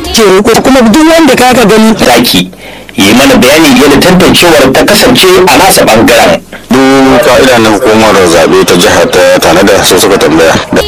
ke roƙo kuma duk wanda ka gani zaki yi mana bayani yadda tantancewar ta kasance a nasa bangaren. Duk ka'ida na hukumar zaɓe ta jihar ta tanada sai suka tambaya